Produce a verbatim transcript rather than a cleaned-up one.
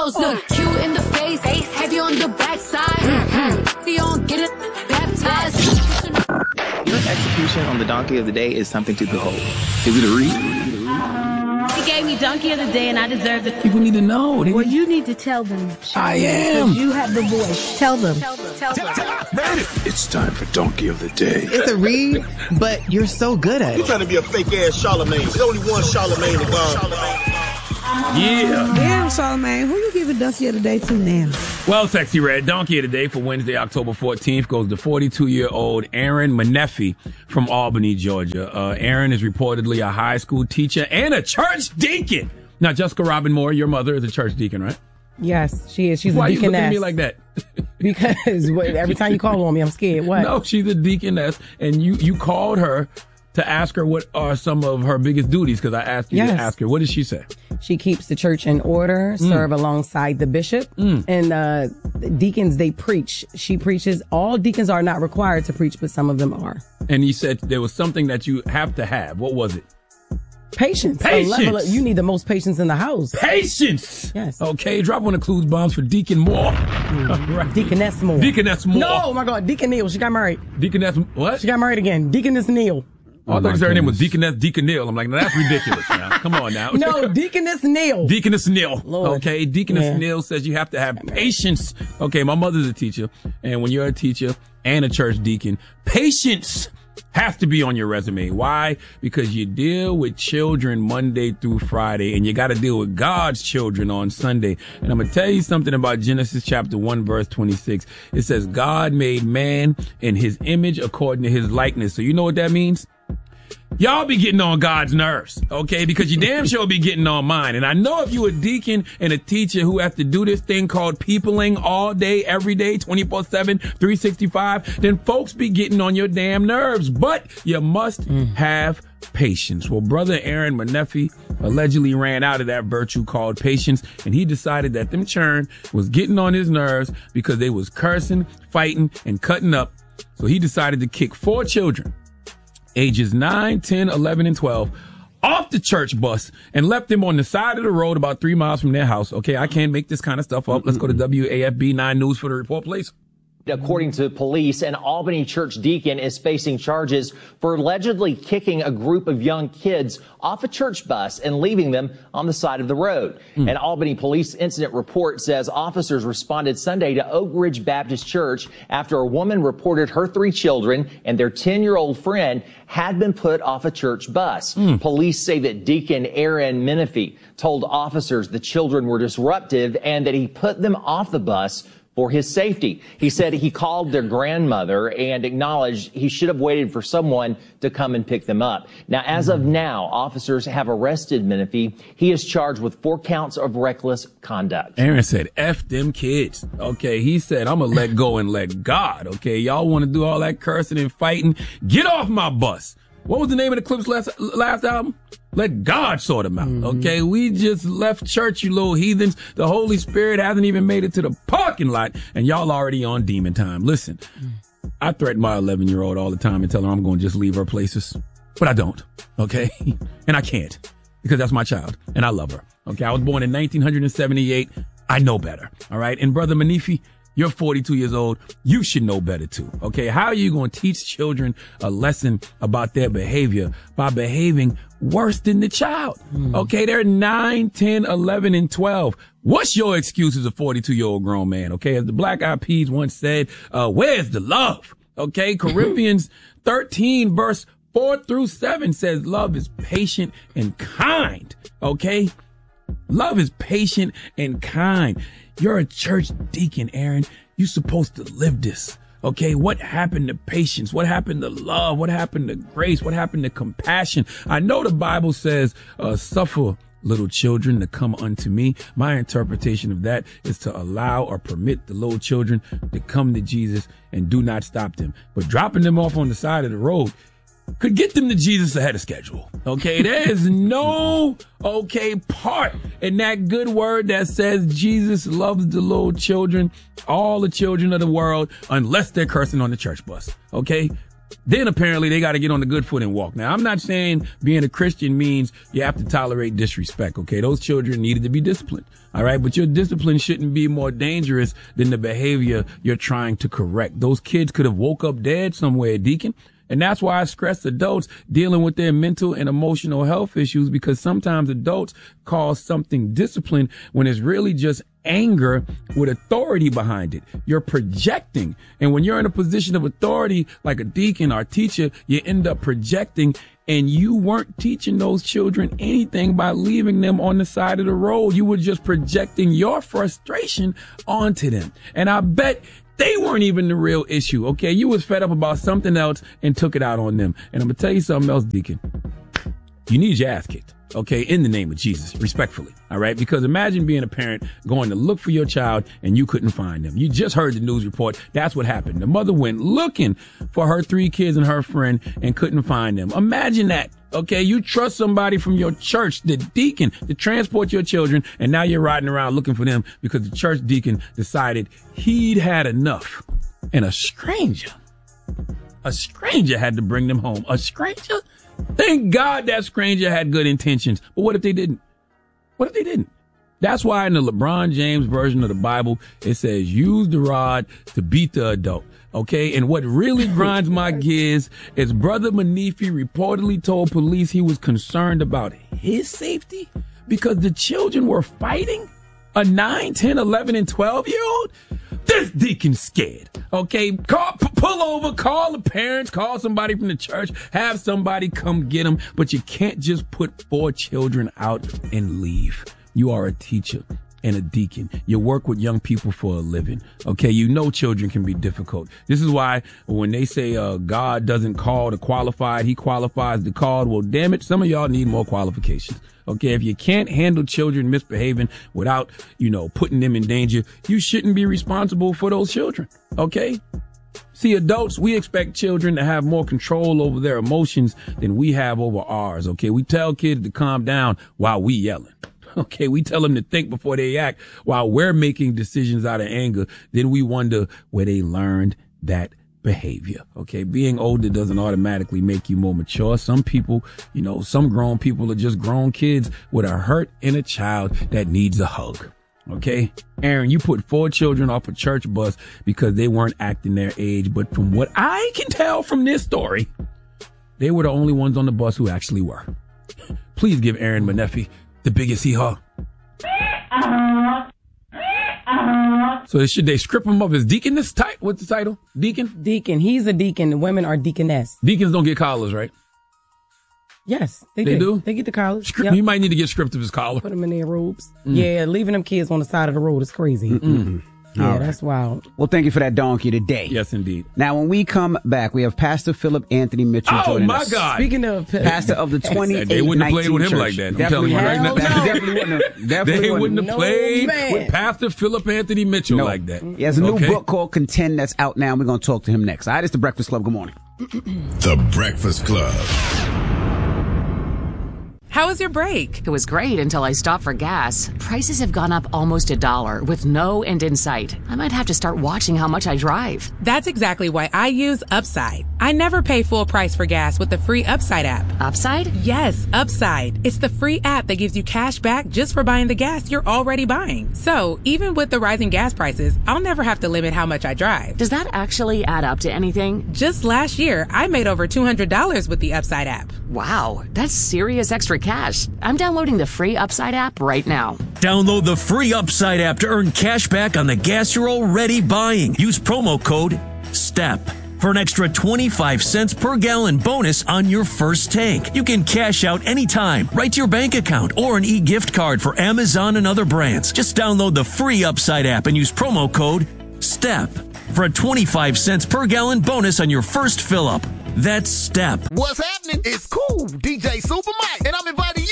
close. Look, cute in the face, heavy on the backside. You don't get it baptized. Your execution on the donkey of the day is something to behold. Is it a read? He gave me donkey of the day, and I deserve it. People need to know. They Well, need... you need to tell them. I am. You have the voice. Tell them. Tell them. Tell them. It's time for Donkey of the Day. It's a read, but you're so good at it. You're trying to be a fake-ass Charlemagne. There's only one Charlemagne in God. Yeah. Yeah, Charlemagne. Who you giving Donkey of the Day to now? Well, Sexy Red, Donkey of the Day for Wednesday, October fourteenth goes to forty-two-year-old Aaron Menefee from Albany, Georgia. Uh, Aaron is reportedly a high school teacher and a church deacon. Now, Jessica Robin Moore, your mother is a church deacon, right? Yes, she is. She's Why a you looking at deaconess. me like that? Because wait, every time you call on me, I'm scared. What? No, she's a deaconess, and you, you called her to ask her what are some of her biggest duties, because I asked you Yes. to ask her. What did she say? She keeps the church in order, serve Mm. alongside the bishop, and uh, deacons, they preach. She preaches. All deacons are not required to preach, but some of them are. And you said there was something that you have to have. What was it? Patience. A Patience. level of- you need the most patience in the house. Patience. Yes. Okay, drop one of the clues bombs for Deacon Moore. Right. Deaconess Moore. Deaconess Moore. No, oh my God, Deacon Neal. She got married. Deaconess, what? She got married again. Deaconess Neal. Oh, I thought her name was Deaconess Deacon Neal. I'm like, no, that's ridiculous now. Come on now. No, Deaconess Neal. Deaconess Neal. Lord. Okay, Deaconess Yeah. Neal says you have to have patience. Okay, my mother's a teacher, and when you're a teacher and a church deacon, patience has to be on your resume. Why? Because you deal with children Monday through Friday, and you got to deal with God's children on Sunday. And I'm going to tell you something about Genesis chapter one, verse twenty-six. It says, God made man in his image according to his likeness. So you know what that means? Y'all be getting on God's nerves, okay? Because you damn sure be getting on mine. And I know if you a deacon and a teacher who have to do this thing called peopling all day, every day, twenty-four seven, three sixty-five, then folks be getting on your damn nerves. But you must have patience. Well, brother Aaron Menefee allegedly ran out of that virtue called patience, and he decided that them churn was getting on his nerves because they was cursing, fighting, and cutting up. So he decided to kick four children, ages nine, ten, eleven, and twelve, off the church bus and left them on the side of the road about three miles from their house. Okay, I can't make this kind of stuff up. Let's go to W A F B nine News for the report, please. According to police, an Albany church deacon is facing charges for allegedly kicking a group of young kids off a church bus and leaving them on the side of the road. Mm. An Albany police incident report says officers responded Sunday to Oak Ridge Baptist Church after a woman reported her three children and their ten-year-old friend had been put off a church bus. Mm. Police say that Deacon Aaron Menefee told officers the children were disruptive and that he put them off the bus for his safety. He said he called their grandmother and acknowledged he should have waited for someone to come and pick them up. Now, as of now, officers have arrested Menefee. He is charged with four counts of reckless conduct. Aaron said, F them kids. Okay, he said, I'm going to let go and let God. Okay, y'all want to do all that cursing and fighting? Get off my bus. What was the name of the Clips last, last album? Let God sort them out, mm-hmm. Okay? We just left church, you little heathens. The Holy Spirit hasn't even made it to the parking lot, and y'all already on demon time. Listen, mm. I threaten my eleven-year-old all the time and tell her I'm going to just leave her places, but I don't, okay? And I can't, because that's my child, and I love her, okay? I was born in nineteen seventy-eight. I know better, all right? And Brother Menefee, you're forty-two years old. You should know better too. Okay. How are you going to teach children a lesson about their behavior by behaving worse than the child? Mm. Okay. They're nine, ten, eleven, and twelve. What's your excuse as a forty-two year old grown man? Okay. As the Black Eyed Peas once said, uh, where's the love? Okay. Corinthians thirteen verse four through seven says love is patient and kind. Okay. Love is patient and kind. You're a church deacon, Aaron. You're supposed to live this. Okay, what happened to patience? What happened to love? What happened to grace? What happened to compassion? I know the Bible says, uh, suffer little children to come unto me. My interpretation of that is to allow or permit the little children to come to Jesus and do not stop them. But dropping them off on the side of the road could get them to Jesus ahead of schedule. Okay, there is no, okay, part in that good word that says Jesus loves the little children, all the children of the world, unless they're cursing on the church bus. Okay, Then apparently they got to get on the good foot and walk. Now, I'm not saying being a Christian means you have to tolerate disrespect, okay? Those children needed to be disciplined, all right? But your discipline shouldn't be more dangerous than the behavior you're trying to correct. Those kids could have woke up dead somewhere, Deacon. And that's why I stress adults dealing with their mental and emotional health issues, because sometimes adults call something discipline when it's really just anger with authority behind it. You're projecting. And when you're in a position of authority, like a deacon or teacher, you end up projecting, and you weren't teaching those children anything by leaving them on the side of the road. You were just projecting your frustration onto them. And I bet they weren't even the real issue, okay? You was fed up about something else and took it out on them. And I'm going to tell you something else, Deacon. You need your ass kicked, okay, in the name of Jesus, respectfully, all right? Because imagine being a parent going to look for your child and you couldn't find them. You just heard the news report. That's what happened. The mother went looking for her three kids and her friend and couldn't find them. Imagine that. Okay, you trust somebody from your church, the deacon, to transport your children, and now you're riding around looking for them because the church deacon decided he'd had enough. And a stranger, a stranger had to bring them home. A stranger? Thank God that stranger had good intentions. But what if they didn't? What if they didn't? That's why in the LeBron James version of the Bible, it says, use the rod to beat the adult. Okay, and what really grinds my gears is Brother Manifi reportedly told police he was concerned about his safety because the children were fighting a nine, ten, eleven, and twelve-year-old. This deacon's scared. Okay, call, p- pull over, call the parents, call somebody from the church, have somebody come get them, but you can't just put four children out and leave. You are a teacher and a deacon. You work with young people for a living. Okay, you know children can be difficult. This is why when they say uh, God doesn't call the qualified, he qualifies the called. Well, damn it, some of y'all need more qualifications. Okay, if you can't handle children misbehaving without, you know, putting them in danger, you shouldn't be responsible for those children. Okay? See, adults, we expect children to have more control over their emotions than we have over ours. Okay, we tell kids to calm down while we yelling. Okay, we tell them to think before they act while we're making decisions out of anger. Then we wonder where they learned that behavior. Okay, being older doesn't automatically make you more mature. Some people, you know, some grown people are just grown kids with a hurt inner child that needs a hug. Okay, Aaron, you put four children off a church bus because they weren't acting their age. But from what I can tell from this story, they were the only ones on the bus who actually were. Please give Aaron Manefi the biggest hee-haw. So should they strip him of his deacon this tight? What's the title? Deacon? Deacon. He's a deacon. The women are deaconess. Deacons don't get collars, right? Yes, they, They do. do? They get the collars. Stri- Yep. He might need to get stripped of his collar. Put them in their robes. Mm. Yeah, leaving them kids on the side of the road is crazy. Mm-mm. Yeah, All right. that's wild. Well, thank you for that donkey today. Yes, indeed. Now, when we come back, we have Pastor Philip Anthony Mitchell Oh, joining my us. God. Speaking of Pastor of the twenty-eight They wouldn't have played with him church. like that. I'm Definitely telling you right wouldn't. now. Definitely wouldn't have. Definitely They wouldn't have No, played man. with Pastor Philip Anthony Mitchell No. like that. He has a new Okay? book called Contend that's out now. We're going to talk to him next. All right, it's The Breakfast Club. Good morning. The Breakfast Club. How was your break? It was great until I stopped for gas. Prices have gone up almost a dollar with no end in sight. I might have to start watching how much I drive. That's exactly why I use Upside. I never pay full price for gas with the free Upside app. Upside? Yes, Upside. It's the free app that gives you cash back just for buying the gas you're already buying. So even with the rising gas prices, I'll never have to limit how much I drive. Does that actually add up to anything? Just last year, I made over two hundred dollars with the Upside app. Wow, that's serious extra cash. I'm downloading the free Upside app right now. Download the free Upside app to earn cash back on the gas you're already buying. Use promo code STEP for an extra twenty-five cents per gallon bonus on your first tank. You can cash out anytime, right to your bank account, or an e-gift card for Amazon and other brands. Just download the free Upside app and use promo code STEP for a twenty-five cents per gallon bonus on your first fill-up. That's STEP. What's happening? It's cool. D J Super Mike, and I'm inviting